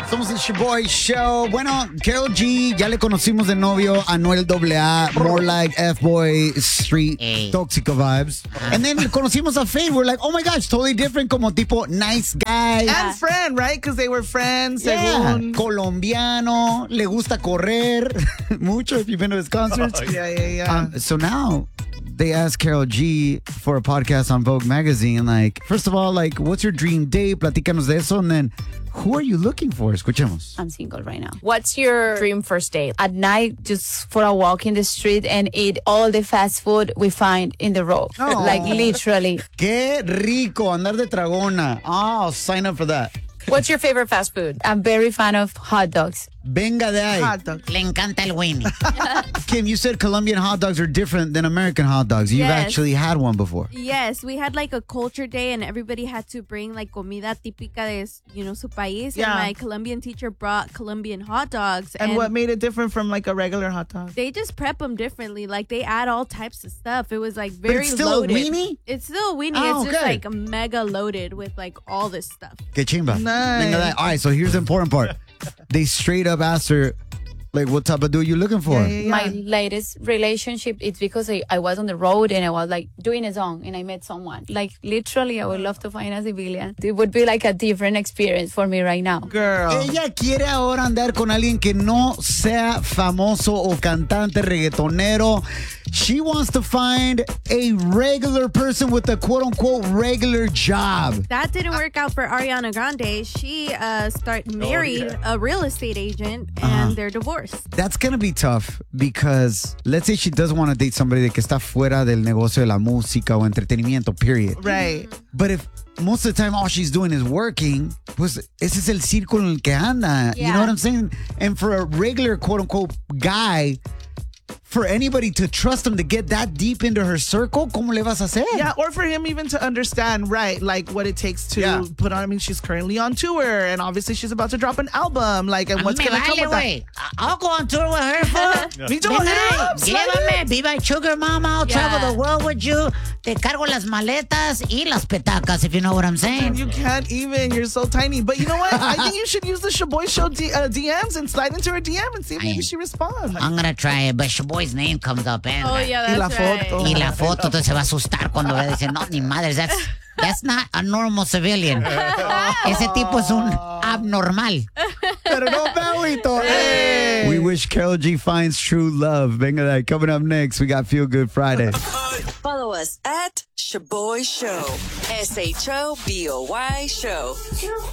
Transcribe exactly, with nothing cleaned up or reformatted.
Somos el Shaboy Show. Bueno, Karol G, ya le conocimos de novio a Anuel A A, more like F-Boy Street, Hey. Toxico vibes. And then conocimos a Fade. We're like, oh my gosh, totally different, como tipo nice guy. And friend, right? Because they were friends. Yeah. Según. Colombiano, le gusta correr mucho if you've been to his concerts. Yeah, yeah, yeah. Um, so now they asked Karol G for a podcast on Vogue magazine. Like, first of all, like, what's your dream date? Platícanos de eso. And then, who are you looking for? Escuchemos. I'm single right now. What's your dream first date? At night, just for a walk in the street and eat all the fast food we find in the road. Oh. Like literally. Qué rico andar de tragona. Oh, I'll sign up for that. What's your favorite fast food? I'm very fan of hot dogs. Venga de ahí. Hot dog. Le encanta el Winnie. Kim, you said Colombian hot dogs are different than American hot dogs. You've Yes. actually had one before. Yes, we had like a culture day and everybody had to bring like comida típica de, you know, su país. Yeah. And my Colombian teacher brought Colombian hot dogs. And what made it different from like a regular hot dog? They just prep them differently. Like they add all types of stuff. It was like But very it's still loaded. a weenie? It's still a weenie. Oh, it's just okay. like mega loaded with like all this stuff. Que chimba. Nice. Venga de ahí. All right, so here's the important part. They straight up asked her, like, what type of dude you looking for? Yeah, yeah, yeah. My latest relationship, it's because I, I was on the road and I was like doing a song and I met someone. Like literally, I would love to find a civilian. It would be like a different experience for me right now. Girl. Ella quiere ahora andar con alguien que no sea famoso o cantante reggaetonero. She wants to find a regular person with a quote-unquote regular job. That didn't work out for Ariana Grande. She uh start married a real estate agent and Uh-huh. they're divorced. That's going to be tough because let's say she does want to date somebody que está fuera del negocio de la música o entretenimiento, period. Right. But if most of the time all she's doing is working, pues ese es el círculo en el que anda. You know Yeah. what I'm saying? And for a regular quote-unquote guy, for anybody to trust him to get that deep into her circle, ¿cómo le vas a hacer? Yeah, or for him even to understand, right, like what it takes to Yeah. put on. I mean, she's currently on tour, and obviously she's about to drop an album. Like, and A mí what's me gonna come vale, with that? güey. I'll go on tour with her, fool. Me too, Venga, hit her up, llévame, be my sugar mama. I'll Yeah. travel the world with you. Te cargo las maletas y las petacas, if you know what I'm saying. You can't even. You're so tiny. But you know what? I think you should use the Shaboy Show D- uh, D Ms and slide into her D M and see if maybe Ay. she responds. I'm gonna try it, but your boy's name comes up, eh? Oh yeah, Y that's la right. foto. Y la foto, entonces se va a asustar cuando vea. Dice, no, ni madres, that's, that's not a normal civilian. Ese tipo es un abnormal. Pero no peorito. We wish Karol G finds true love. Venga, that coming up next. We got Feel Good Friday. Follow us at Shaboy Show. S H O B O Y Show.